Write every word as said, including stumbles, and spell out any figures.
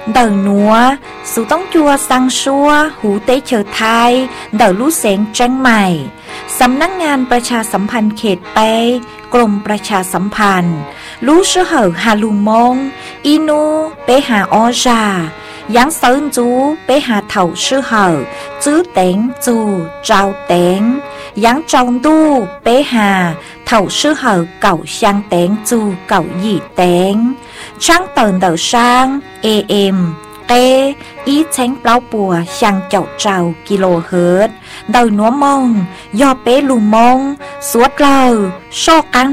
đời núa sựต้องจัวสังชัวหูเตเชอไทยเดอรู้เสียงแจ้งใหม่สำนักงานประชาสัมพันธ์เขตไปกรมประชาสัมพันธ์รู้เชื่อเหอฮาลุงมงอีนูไปหาออจายังเซินจูไปหาเถ่าชื่อเหอจื้อเต็งจูเจ้าเต็งยังจองดูไปหาเถ่าชื่อเหอเก่าช่างเต็งจูเก่าหยี่เต็งช่างเตินเดอช่างเอเอ็มเตอีเช้งเปล่าปัวช่างเจ้าเจ้ากิโลเฮิรตซ์เดาหนัวมงยอเปลุมงสวดเลอโชกัง